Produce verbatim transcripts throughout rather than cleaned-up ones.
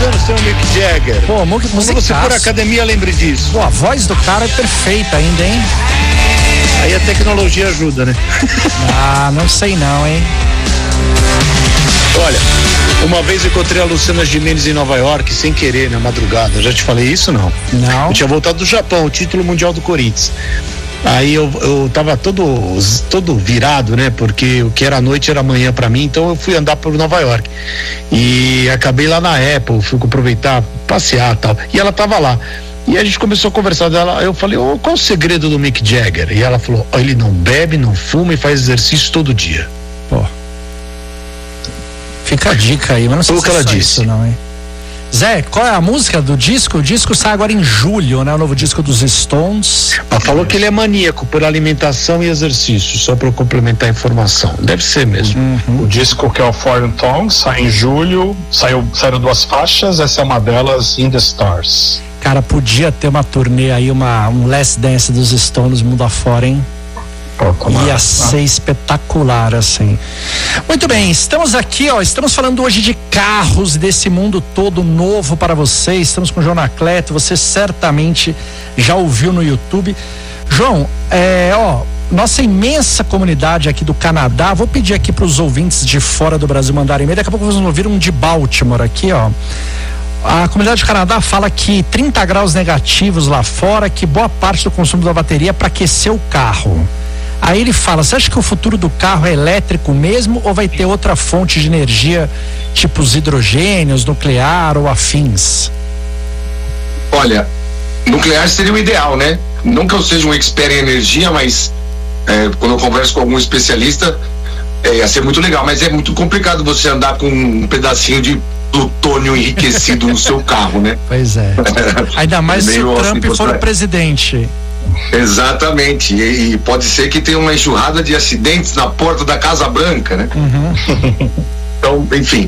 anos tem o Mick Jagger. Pô, música. Quando você for à academia, lembre disso. Pô, a voz do cara é perfeita ainda, hein? Aí a tecnologia ajuda, né? Ah, não sei não, hein? Olha, uma vez eu encontrei a Luciana Gimenez em Nova York, sem querer, na madrugada. Já te falei isso, não? Não. Eu tinha voltado do Japão, o título mundial do Corinthians. Aí eu, eu tava todo, todo virado, né? Porque o que era noite era manhã pra mim, então eu fui andar por Nova York. E acabei lá na Apple, fui aproveitar, passear e tal. E ela tava lá. E a gente começou a conversar dela, eu falei, oh, qual o segredo do Mick Jagger? E ela falou, oh, ele não bebe, não fuma e faz exercício todo dia. Pô. Fica a dica aí, mas não sei se é ela disse. Isso não, hein? Zé, qual é a música do disco? O disco sai agora em julho, né? O novo disco dos Stones. Ela falou que ele é maníaco por alimentação e exercício, só para complementar a informação. Deve ser mesmo. Uhum. O disco, que é o Foreign Tongue, sai em julho, saiu, saíram duas faixas, essa é uma delas, In the Stars. Cara, podia ter uma turnê aí, uma, um Last Dance dos Stones mundo afora, hein? Ia ser espetacular, assim. Muito bem, estamos aqui, ó, estamos falando hoje de carros, desse mundo todo novo para vocês. Estamos com o João Anacleto, você certamente já ouviu no YouTube. João, é, ó, nossa imensa comunidade aqui do Canadá, vou pedir aqui para os ouvintes de fora do Brasil mandarem e-mail, daqui a pouco vocês vão ouvir um de Baltimore aqui, ó. A comunidade do Canadá fala que trinta graus negativos lá fora, que boa parte do consumo da bateria é para aquecer o carro. Aí ele fala, você acha que o futuro do carro é elétrico mesmo ou vai ter outra fonte de energia, tipo os hidrogênios, nuclear ou afins? Olha, nuclear seria o ideal, né? Não que eu seja um expert em energia, mas é, quando eu converso com algum especialista, é, ia ser muito legal, mas é muito complicado você andar com um pedacinho de plutônio enriquecido no seu carro, né? Pois é. Ainda mais se o Trump for o presidente. Exatamente, e, e pode ser que tenha uma enxurrada de acidentes na porta da Casa Branca, né? Uhum. Então, enfim,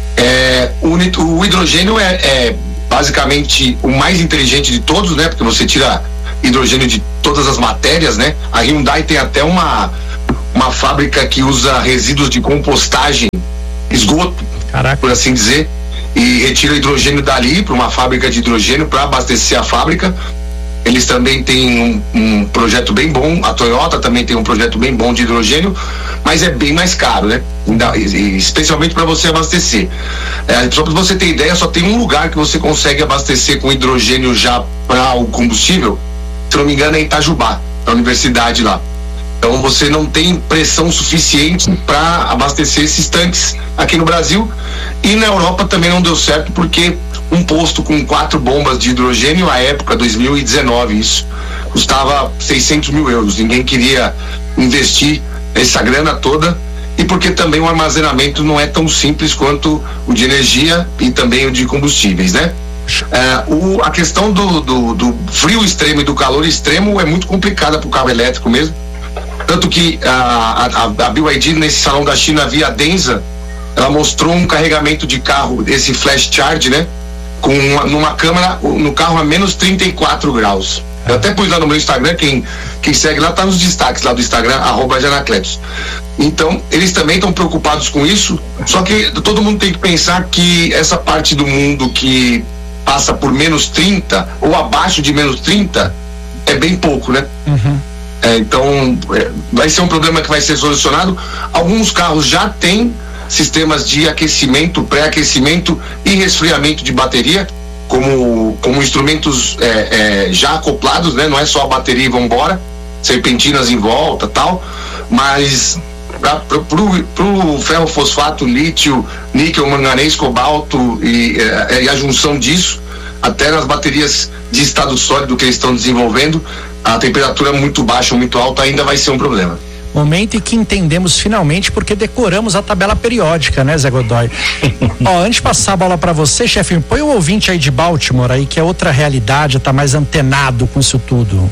é, o, o hidrogênio é, é basicamente o mais inteligente de todos, né? Porque você tira hidrogênio de todas as matérias, né? A Hyundai tem até uma, uma fábrica que usa resíduos de compostagem, esgoto, Caraca. por assim dizer, e retira hidrogênio dali para uma fábrica de hidrogênio para abastecer a fábrica. Eles também têm um, um projeto bem bom, a Toyota também tem um projeto bem bom de hidrogênio, mas é bem mais caro, né? Especialmente para você abastecer. É, só para você ter ideia, só tem um lugar que você consegue abastecer com hidrogênio já para o combustível, se não me engano é em Itajubá, na universidade lá. Então você não tem pressão suficiente para abastecer esses tanques aqui no Brasil, e na Europa também não deu certo porque um posto com quatro bombas de hidrogênio, à época, dois mil e dezenove, isso custava seiscentos mil euros. Ninguém queria investir essa grana toda, e porque também o armazenamento não é tão simples quanto o de energia e também o de combustíveis, né? É, o, a questão do, do, do frio extremo e do calor extremo é muito complicada para o carro elétrico mesmo. Tanto que a, a, a B Y D, nesse salão da China, via Denza, ela mostrou um carregamento de carro, esse flash charge, né? Com uma, numa câmera, no carro a menos trinta e quatro graus. Eu até pus lá no meu Instagram, quem, quem segue lá tá nos destaques lá do Instagram, arroba Janacletos. Então, eles também estão preocupados com isso, só que todo mundo tem que pensar que essa parte do mundo que passa por menos trinta ou abaixo de menos trinta é bem pouco, né? Uhum. É, então, é, vai ser um problema que vai ser solucionado. Alguns carros já têm sistemas de aquecimento, pré-aquecimento e resfriamento de bateria, como, como instrumentos é, é, já acoplados, né? Não é só a bateria e vambora, serpentinas em volta, tal, mas para o ferro fosfato, lítio, níquel, manganês, cobalto e, é, e a junção disso, até nas baterias de estado sólido que eles estão desenvolvendo, a temperatura muito baixa ou muito alta ainda vai ser um problema. Momento em que entendemos finalmente porque decoramos a tabela periódica, né, Zé Godoy? Ó, antes de passar a bola pra você, chefe, põe o ouvinte aí de Baltimore aí, que é outra realidade, tá mais antenado com isso tudo.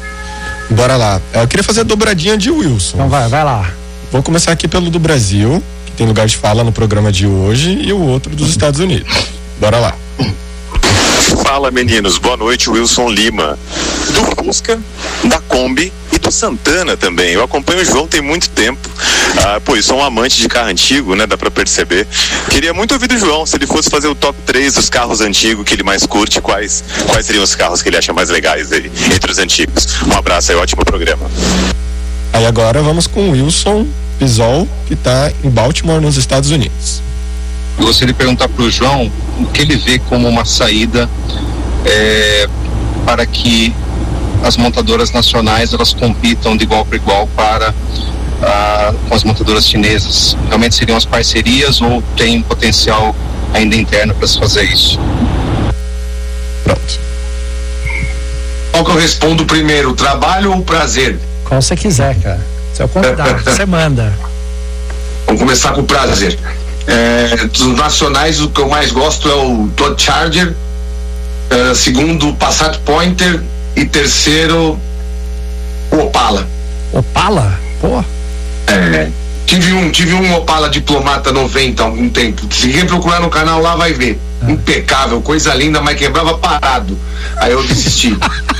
Bora lá. Eu queria fazer a dobradinha de Wilson. Então vai, vai lá. Vou começar aqui pelo do Brasil, que tem lugar de fala no programa de hoje, e o outro dos Estados Unidos. Bora lá. Fala, meninos. Boa noite, Wilson Lima. Do Fusca, da Kombi e do Grupo Santana também. Eu acompanho o João tem muito tempo. Ah, pô, eu sou um amante de carro antigo, né? Dá pra perceber. Queria muito ouvir do João, se ele fosse fazer o top três dos carros antigos que ele mais curte, quais, quais seriam os carros que ele acha mais legais dele, entre os antigos. Um abraço aí, ótimo programa. Aí agora vamos com o Wilson Pisol, que está em Baltimore, nos Estados Unidos. Eu gostaria de perguntar para o João o que ele vê como uma saída é, para que as montadoras nacionais elas compitam de igual para igual para ah, com as montadoras chinesas. Realmente seriam as parcerias ou tem potencial ainda interno para se fazer isso? Pronto. Qual que eu respondo primeiro, trabalho ou prazer? Qual você quiser, cara. Você é o convidado, você manda. Vamos começar com o prazer. É, dos nacionais, o que eu mais gosto é o Dodge Charger, é, segundo o Passat Pointer e terceiro o Opala. Opala? Pô. É, tive um, tive um Opala Diplomata noventa há algum tempo. Se quem procurar no canal lá vai ver. Ah. Impecável, coisa linda, mas quebrava parado. Aí eu desisti.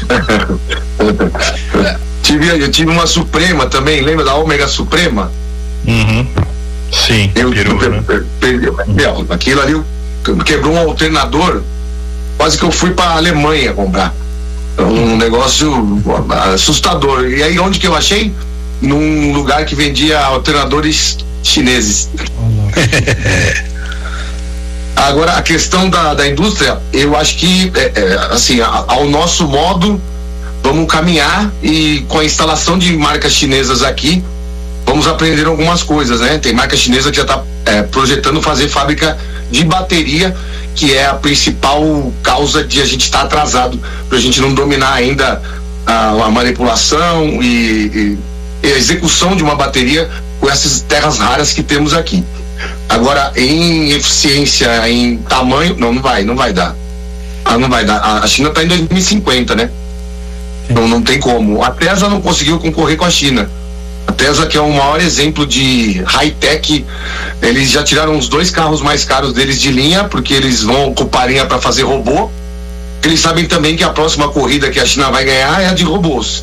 tive, eu tive uma Suprema também, lembra da Ômega Suprema? Uhum. Sim, eu, peru, eu, né? eu, eu, eu, aquilo ali quebrou um alternador, quase que eu fui para a Alemanha comprar. Um negócio assustador. E aí onde que eu achei? Num lugar que vendia alternadores chineses. Agora a questão da, da indústria, eu acho que é, é, assim, a, ao nosso modo vamos caminhar, e com a instalação de marcas chinesas aqui vamos aprender algumas coisas, né? Tem marca chinesa que já está é, projetando fazer fábrica de bateria, que é a principal causa de a gente estar tá atrasado, para a gente não dominar ainda a, a manipulação e, e a execução de uma bateria com essas terras raras que temos aqui. Agora, em eficiência, em tamanho, não, não vai, não vai dar. Ah, não vai dar. A China está em dois mil e cinquenta, né? Então não tem como. A Tesla não conseguiu concorrer com a China. A Tesla, que é o maior exemplo de high-tech, eles já tiraram os dois carros mais caros deles de linha, porque eles vão ocupar linha para fazer robô. Eles sabem também que a próxima corrida que a China vai ganhar é a de robôs.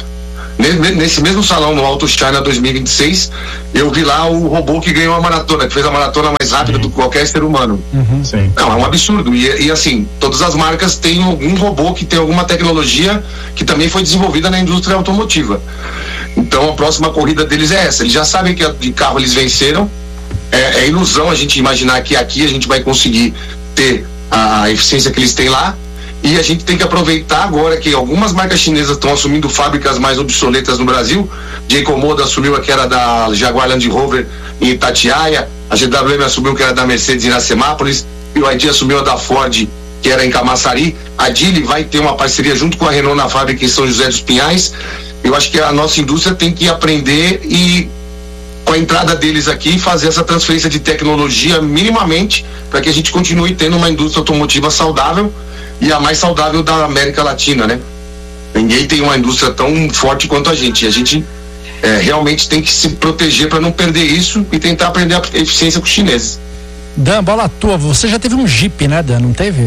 Nesse mesmo salão, no Auto China dois mil e vinte e seis, eu vi lá o robô que ganhou a maratona, que fez a maratona mais rápida do que qualquer ser humano. Uhum. Sim. Não, é um absurdo. E, e assim, todas as marcas têm algum robô que tem alguma tecnologia que também foi desenvolvida na indústria automotiva. Então a próxima corrida deles é essa. Eles já sabem que de carro eles venceram. É, é ilusão a gente imaginar que aqui a gente vai conseguir ter a eficiência que eles têm lá. E a gente tem que aproveitar agora que algumas marcas chinesas estão assumindo fábricas mais obsoletas no Brasil. Jayco Moda assumiu a que era da Jaguar Land Rover em Itatiaia, a G W M assumiu que era da Mercedes em Iracemápolis, e o I D assumiu a da Ford, que era em Camaçari. A Geely vai ter uma parceria junto com a Renault na fábrica em São José dos Pinhais. Eu acho que a nossa indústria tem que aprender e, com a entrada deles aqui, fazer essa transferência de tecnologia minimamente, para que a gente continue tendo uma indústria automotiva saudável, e a mais saudável da América Latina, né? Ninguém tem uma indústria tão forte quanto a gente. A gente é, realmente tem que se proteger para não perder isso e tentar aprender a eficiência com os chineses. Dan, bola tua. Você já teve um Jeep, né, Dan? Não teve?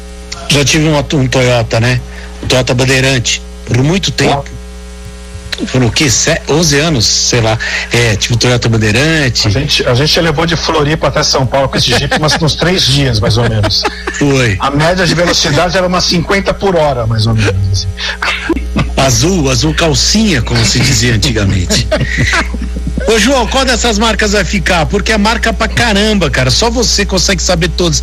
Já tive um, um Toyota, né? Um Toyota Bandeirante. Por muito tempo. Foram o quê? onze anos, sei lá. É, tipo Toyota Bandeirante. A gente, a gente levou de Floripa até São Paulo com esse Jeep, mas uns três dias, mais ou menos. Foi. A média de velocidade era umas cinquenta por hora, mais ou menos. Assim. Azul, azul calcinha, como se dizia antigamente. Ô João, qual dessas marcas vai ficar? Porque é marca pra caramba, cara. Só você consegue saber todas.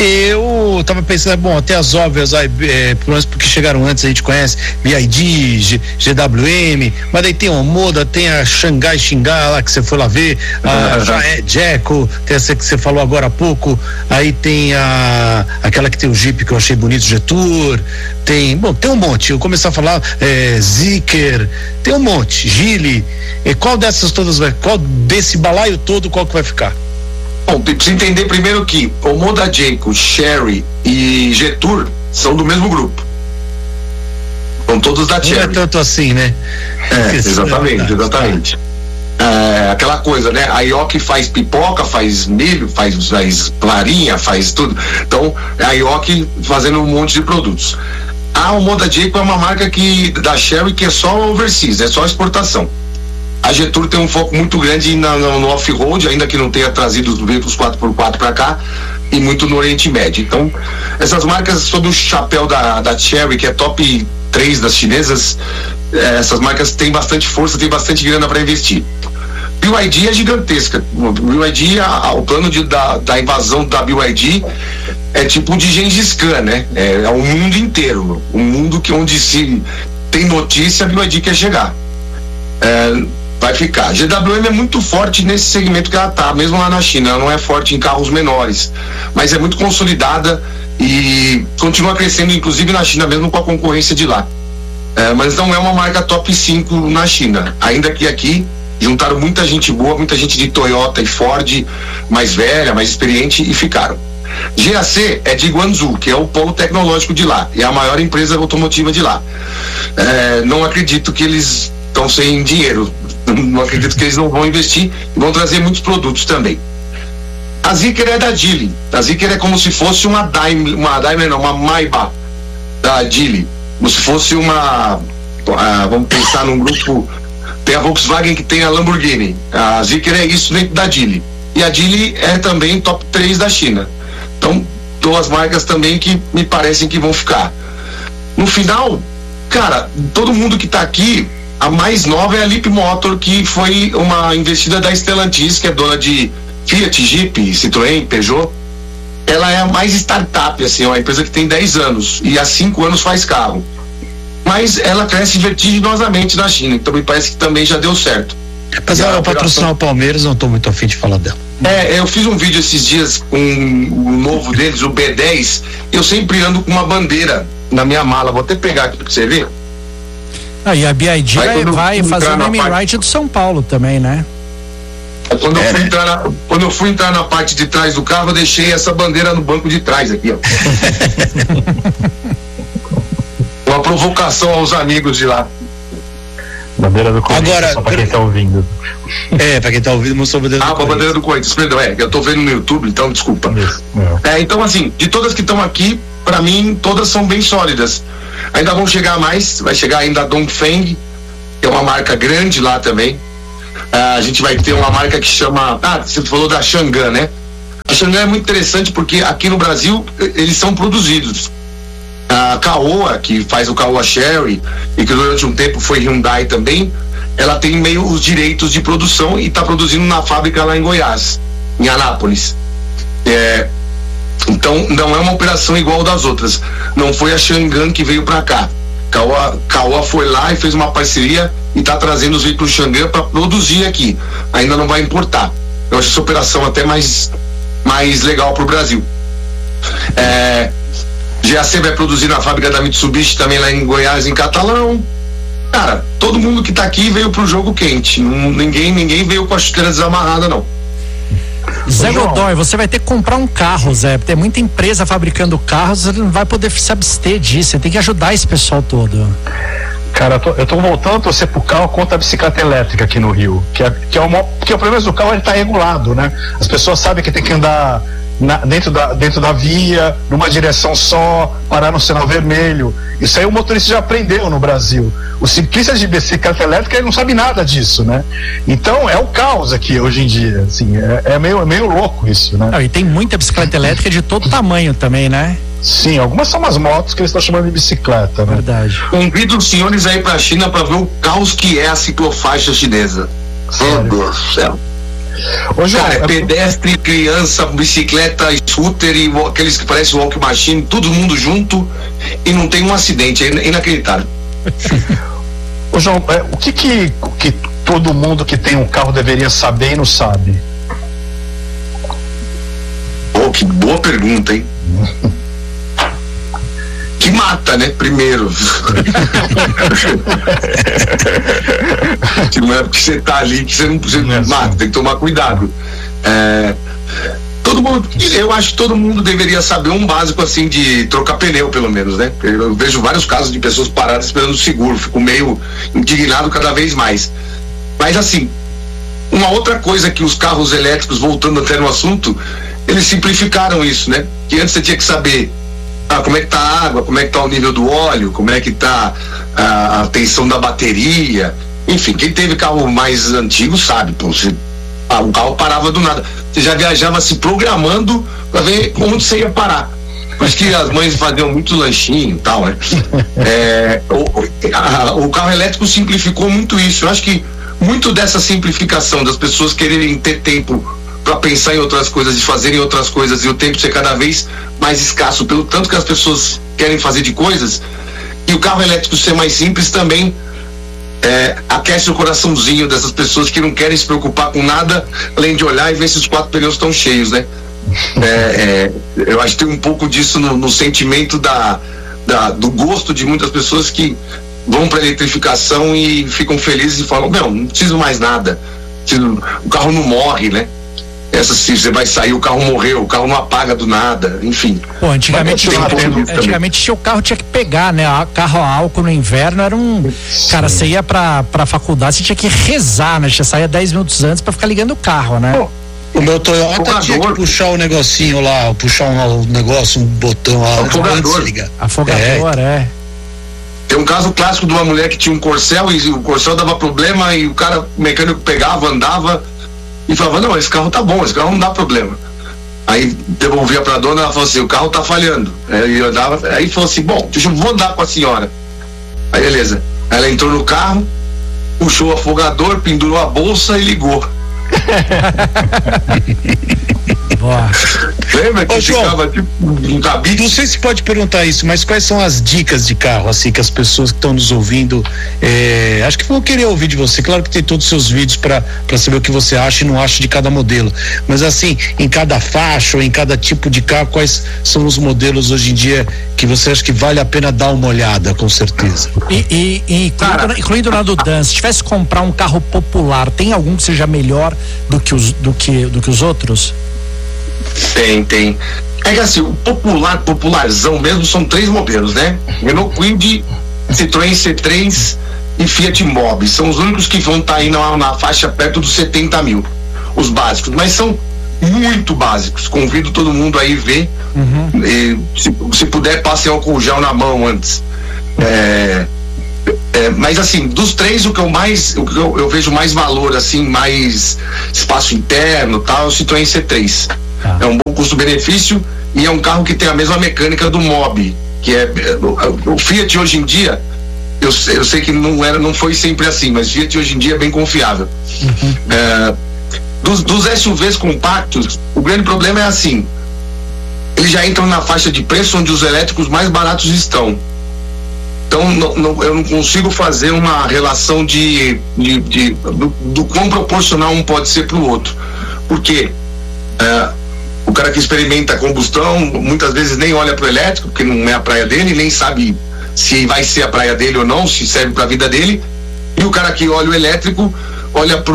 Eu tava pensando, bom, até as óbvias, é, porque chegaram antes, a gente conhece B I D, G, GWM, mas daí tem a Omoda, tem a Xangai Xingai lá que você foi lá ver, a já é Jayco, tem essa que você falou agora há pouco, aí tem a aquela que tem o Jeep que eu achei bonito, Jetour, tem, bom, tem um monte. Eu comecei a falar é, Zeekr, tem um monte, Geely. E qual dessas todas vai, qual desse balaio todo, qual que vai ficar? Bom, precisa entender primeiro que o Omoda, Jayco, Chery e Jetour são do mesmo grupo. São todos da Chery. Não é tanto assim, né? É, exatamente, exatamente. É, aquela coisa, né? A Ioki faz pipoca, faz milho, faz, faz farinha, faz tudo. Então, é a Ioki fazendo um monte de produtos. A Honda Jayco é uma marca que, da Chery que é só overseas, é só exportação. A Getúlio tem um foco muito grande na, no, no off-road, ainda que não tenha trazido os veículos quatro por quatro para cá, e muito no Oriente Médio. Então, essas marcas sob o chapéu da, da Chery, que é top três das chinesas, eh, essas marcas têm bastante força, têm bastante grana para investir. B Y D é gigantesca. O B Y D, a, o plano de, da, da invasão da B Y D é tipo de Gengis Khan, né? É, é o mundo inteiro. Um mundo que onde se tem notícia, a B Y D quer chegar. É, vai ficar. G W M é muito forte nesse segmento que ela tá, mesmo lá na China. Ela não é forte em carros menores, mas é muito consolidada e continua crescendo, inclusive na China, mesmo com a concorrência de lá. É, mas não é uma marca top cinco na China, ainda que aqui juntaram muita gente boa, muita gente de Toyota e Ford, mais velha, mais experiente, e ficaram. G A C é de Guangzhou, que é o polo tecnológico de lá, e é a maior empresa automotiva de lá. É, não acredito que eles estão sem dinheiro, não acredito que eles não vão investir, e vão trazer muitos produtos também. A Zeekr é da Geely. A Zeekr é como se fosse uma Daimler, uma Daimler não, uma Maybach da Geely, como se fosse uma, ah, vamos pensar num grupo. Tem a Volkswagen que tem a Lamborghini. A Zeekr é isso dentro da Geely. E a Geely é também top três da China. Então, duas marcas também que me parecem que vão ficar. No final, cara, todo mundo que tá aqui, a mais nova é a Leap Motor, que foi uma investida da Stellantis, que é dona de Fiat, Jeep, Citroën, Peugeot. Ela é a mais startup, assim, é uma empresa que tem dez anos e há cinco anos faz carro. Mas ela cresce vertiginosamente na China, então me parece que também já deu certo. Apesar de patrocinar o Palmeiras, não estou muito afim de falar dela. É, eu fiz um vídeo esses dias com o novo deles, o B dez. Eu sempre ando com uma bandeira na minha mala. Vou até pegar aqui pra você ver. Ah, e a B I D vai, vai fazer o name right do São Paulo também, né? Quando, é, eu fui entrar na, quando eu fui entrar na parte de trás do carro, eu deixei essa bandeira no banco de trás aqui, ó. Uma provocação aos amigos de lá. Bandeira do Corinthians, agora, só pra quem tá ouvindo. É, pra quem tá ouvindo, mostrou a bandeira ah, do Corinthians. Ah, a bandeira do Corinthians, perdão, é, eu tô vendo no YouTube, então desculpa. Isso, é. É, então assim, de todas que estão aqui, pra mim, todas são bem sólidas. Ainda vão chegar mais, vai chegar ainda a Dongfeng, que é uma marca grande lá também. Ah, a gente vai ter uma marca que chama, ah, você falou da Changan, né? A Changan é muito interessante porque aqui no Brasil, eles são produzidos. A Caoa, que faz o Caoa Chery e que durante um tempo foi Hyundai também, ela tem meio os direitos de produção e está produzindo na fábrica lá em Goiás, em Anápolis. É, então não é uma operação igual das outras. Não foi a Changan que veio para cá. Caoa, Caoa foi lá e fez uma parceria e está trazendo os veículos Changan para produzir aqui. Ainda não vai importar. Eu acho essa operação até mais, mais legal para o Brasil. É, G A C vai produzir na fábrica da Mitsubishi também lá em Goiás, em Catalão. Cara, todo mundo que tá aqui veio pro jogo quente. Não, ninguém, ninguém veio com a chuteira desamarrada, não. Zé Godoy, você vai ter que comprar um carro, Zé. Tem muita empresa fabricando carros, você não vai poder se abster disso. Você tem que ajudar esse pessoal todo. Cara, eu tô, eu tô voltando a torcer pro carro contra a bicicleta elétrica aqui no Rio. Que é, que é uma, porque o problema do carro, ele tá regulado, né? As pessoas sabem que tem que andar Na, dentro, da, dentro da via, numa direção só, parar no sinal vermelho. Isso aí o motorista já aprendeu no Brasil. O ciclista de bicicleta elétrica, ele não sabe nada disso, né? Então é o caos aqui hoje em dia, assim, é, é, meio, é meio louco isso, né? Não, e tem muita bicicleta elétrica de todo tamanho também, né? Sim, algumas são umas motos que eles estão chamando de bicicleta, né? Verdade. Convido os senhores aí pra China pra ver o caos que é a ciclofaixa chinesa. Meu Deus do céu. Ô, João, cara, é pedestre, criança, bicicleta, scooter e aqueles que parecem walk machine, todo mundo junto e não tem um acidente, é inacreditável. Ô, João, é, o que, que que todo mundo que tem um carro deveria saber e não sabe? Oh, que boa pergunta, hein? Que mata, né? Primeiro. Que não é porque você tá ali que você não, você não mata, tem que tomar cuidado. É, todo mundo, eu acho que todo mundo deveria saber um básico assim de trocar pneu, pelo menos, né? Eu vejo vários casos de pessoas paradas esperando o seguro, fico meio indignado cada vez mais. Mas assim, uma outra coisa que os carros elétricos, voltando até no assunto, eles simplificaram isso, né? Que antes você tinha que saber Ah, como é que tá a água, como é que tá o nível do óleo, como é que tá a, a tensão da bateria. Enfim, quem teve carro mais antigo sabe, pô, você, ah, o carro parava do nada. Você já viajava se programando para ver onde você ia parar. Acho que as mães faziam muito lanchinho e tal, né? É, o, a, o carro elétrico simplificou muito isso. Eu acho que muito dessa simplificação das pessoas quererem ter tempo para pensar em outras coisas e fazerem outras coisas e o tempo ser cada vez mais escasso pelo tanto que as pessoas querem fazer de coisas, e o carro elétrico ser mais simples também é, aquece o coraçãozinho dessas pessoas que não querem se preocupar com nada além de olhar e ver se os quatro pneus estão cheios, né? É, é, eu acho que tem um pouco disso no, no sentimento da, da, do gosto de muitas pessoas que vão para a eletrificação e ficam felizes e falam, não, não preciso mais nada, preciso, o carro não morre, né? Essa, se você vai sair, o carro morreu, o carro não apaga do nada, enfim. Pô, antigamente, tinha, antigamente tinha o carro, tinha que pegar, né? O carro a álcool no inverno era um. Sim. Cara, você ia pra, pra faculdade, você tinha que rezar, né? Você saía dez minutos antes pra ficar ligando o carro, né? Pô, o meu Toyota tinha que puxar o negocinho lá, puxar um, um negócio, um botão lá. Afogador. Afogador, é. é. Tem um caso clássico de uma mulher que tinha um Corcel e o Corcel dava problema e o cara, o mecânico pegava, andava e falava, não, esse carro tá bom, esse carro não dá problema. Aí devolvia pra dona, ela falou assim, o carro tá falhando. Aí, eu andava, aí falou assim, bom, deixa eu vou andar com a senhora. Aí beleza. Aí ela entrou no carro, puxou o afogador, pendurou a bolsa e ligou. Boa. Lembra que Ô, ficava João, tipo um cabide? Não sei se pode perguntar isso, mas quais são as dicas de carro, assim, que as pessoas que estão nos ouvindo, é, acho que vão querer ouvir de você. Claro que tem todos os seus vídeos para saber o que você acha e não acha de cada modelo, mas assim, em cada faixa ou em cada tipo de carro, quais são os modelos hoje em dia que você acha que vale a pena dar uma olhada, com certeza? E, e, e incluindo, incluindo na do Dan, se tivesse que comprar um carro popular, tem algum que seja melhor do que os, do que, do que os outros? Tem, tem. É que assim, o popular, popularzão mesmo são três modelos, né? Renault Kwid, Citroën C três e Fiat Mobi. São os únicos que vão estar tá aí na, na faixa perto dos setenta mil. Os básicos, mas são muito básicos. Convido todo mundo aí ver. Uhum. E, se, se puder, passem álcool gel na mão antes. É, é, mas assim, dos três, o que eu mais o que eu, eu vejo mais valor, assim, mais espaço interno, tal, é o Citroën C três. Ah. É um bom custo-benefício e é um carro que tem a mesma mecânica do Mobi, que é o, o Fiat hoje em dia, eu, eu sei que não era, não foi sempre assim, mas Fiat hoje em dia é bem confiável. Uhum. É, dos, dos S U Vs compactos, o grande problema é assim, eles já entram na faixa de preço onde os elétricos mais baratos estão. Então não, não, eu não consigo fazer uma relação de, de, de do, do quão proporcional um pode ser para o outro, porque é, o cara que experimenta a combustão muitas vezes nem olha para o elétrico, porque não é a praia dele, nem sabe se vai ser a praia dele ou não, se serve para a vida dele, e o cara que olha o elétrico olha para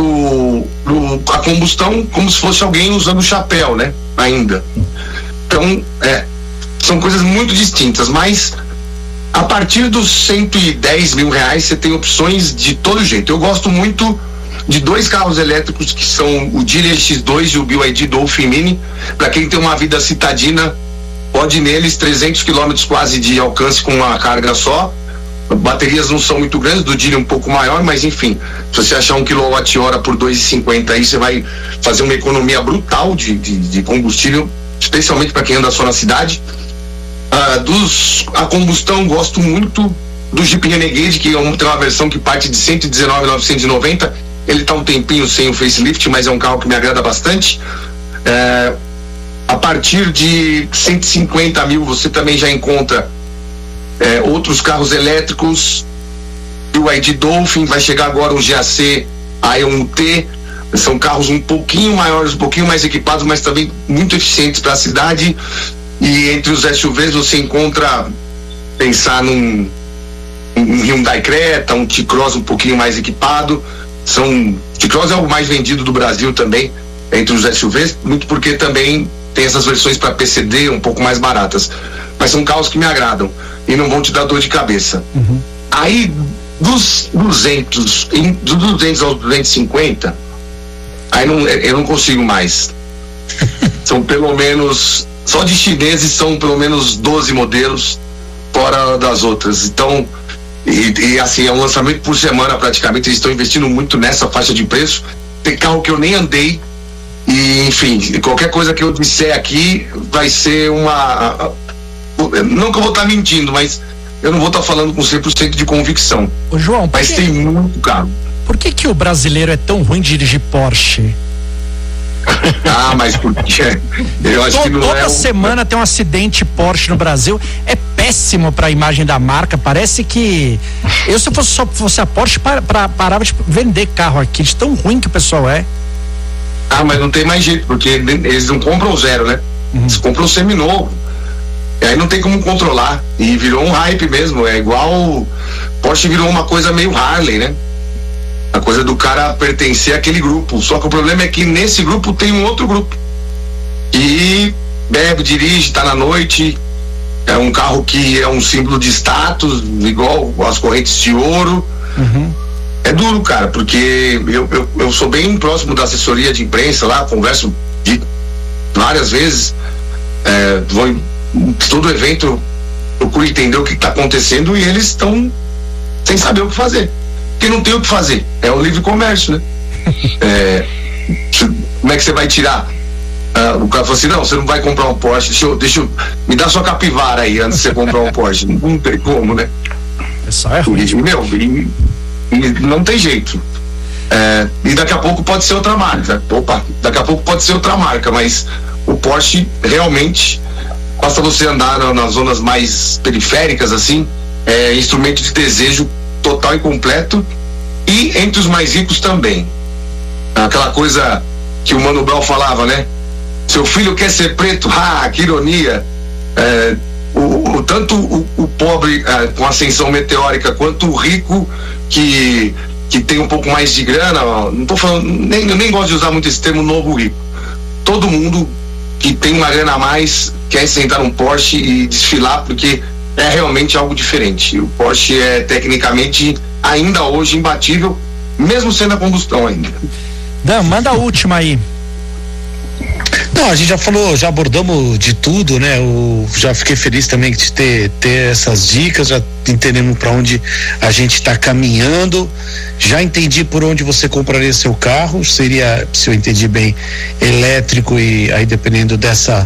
a combustão como se fosse alguém usando chapéu, né, ainda. Então é, são coisas muito distintas, mas a partir dos cento e dez mil reais você tem opções de todo jeito. Eu gosto muito de dois carros elétricos que são o Geely X dois e o B Y D Dolphin Mini. Para quem tem uma vida citadina, pode ir neles, trezentos quilômetros quase de alcance com uma carga só. Baterias não são muito grandes, do Geely um pouco maior, mas enfim, se você achar um quilowatt-hora por dois e cinquenta aí, você vai fazer uma economia brutal de, de, de combustível, especialmente para quem anda só na cidade. Uh, dos, a combustão, gosto muito do Jeep Renegade, que é um, tem uma versão que parte de cento e dezenove mil novecentos e noventa. Ele está um tempinho sem o facelift, mas é um carro que me agrada bastante. Uh, a partir de cento e cinquenta mil você também já encontra uh, outros carros elétricos. O B Y D Dolphin, vai chegar agora o G A C Ion T. São carros um pouquinho maiores, um pouquinho mais equipados, mas também muito eficientes para a cidade. E entre os S U Vs você encontra, pensar num, um Hyundai Creta, um T-Cross um pouquinho mais equipado. São, T-Cross é o mais vendido do Brasil também, entre os S U Vs, muito porque também tem essas versões para P C D um pouco mais baratas. Mas são carros que me agradam e não vão te dar dor de cabeça. Uhum. Aí, dos duzentos, dos duzentos aos duzentos e cinquenta, aí não, eu não consigo mais. São pelo menos só de chineses são pelo menos doze modelos, fora das outras. Então, e, e assim, é um lançamento por semana praticamente. Eles estão investindo muito nessa faixa de preço. Tem carro que eu nem andei. E, enfim, qualquer coisa que eu disser aqui vai ser uma. Não que eu vou estar mentindo, mas eu não vou estar falando com cem por cento de convicção. Ô, João, mas que... tem muito carro. Por que que o brasileiro é tão ruim de dirigir Porsche? Ah, mas porque eu acho Tô, que não toda é. Toda semana tem um acidente Porsche no Brasil. É péssimo para a imagem da marca. Parece que eu, se fosse só fosse a Porsche, para, para, parava de vender carro aqui, de tão ruim que o pessoal é. Ah, mas não tem mais jeito, porque eles não compram zero, né? Uhum. Eles compram seminovo. E aí não tem como controlar. E virou um hype mesmo. É igual. Porsche virou uma coisa meio Harley, né? A coisa do cara pertencer àquele grupo. Só que o problema é que nesse grupo tem um outro grupo. E bebe, dirige, tá na noite. É um carro que é um símbolo de status, igual as correntes de ouro. Uhum. É duro, cara, porque eu, eu, eu sou bem próximo da assessoria de imprensa lá, converso de várias vezes. É, vou em todo evento, eu procuro entender o que está acontecendo e eles estão sem saber o que fazer. Porque não tem o que fazer. É o livre comércio, né? É, como é que você vai tirar? Ah, o cara falou assim, não, você não vai comprar um Porsche, deixa eu, deixa eu, me dá sua capivara aí antes de você comprar um Porsche. Não, não tem como, né? É só é ruim. E, meu, e, e não tem jeito. É, e daqui a pouco pode ser outra marca. Opa, daqui a pouco pode ser outra marca, mas o Porsche realmente, basta você andar na, nas zonas mais periféricas, assim, é instrumento de desejo total e completo, e entre os mais ricos também. Aquela coisa que o Mano Brown falava, né? Seu filho quer ser preto? Ah, que ironia. É, o, o, tanto o, o pobre é, com ascensão meteórica, quanto o rico que, que tem um pouco mais de grana, ó, não tô falando, nem, eu nem gosto de usar muito esse termo novo rico. Todo mundo que tem uma grana a mais quer sentar num Porsche e desfilar, porque é realmente algo diferente. O Porsche é tecnicamente ainda hoje imbatível, mesmo sendo a combustão ainda. Dan, manda a última aí. Não, a gente já falou, já abordamos de tudo, né? O, já fiquei feliz também de ter, ter essas dicas, já entendemos para onde a gente está caminhando. Já entendi por onde você compraria seu carro, seria, se eu entendi bem, elétrico, e aí dependendo dessa